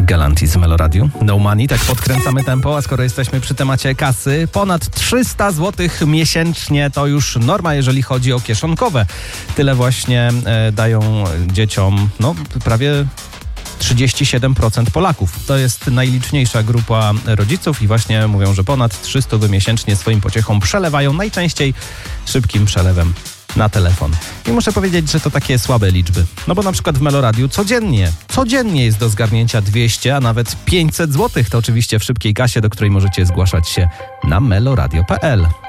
Galantis w Meloradiu. No money, tak podkręcamy tempo, a skoro jesteśmy przy temacie kasy, ponad 300 zł miesięcznie to już norma, jeżeli chodzi o kieszonkowe. Tyle właśnie dają dzieciom, prawie 37% Polaków. To jest najliczniejsza grupa rodziców i właśnie mówią, że ponad 300 miesięcznie swoim pociechom przelewają, najczęściej szybkim przelewem na telefon. I muszę powiedzieć, że to takie słabe liczby. Bo na przykład w Meloradiu codziennie jest do zgarnięcia 200, a nawet 500 zł. To oczywiście w szybkiej kasie, do której możecie zgłaszać się na meloradio.pl.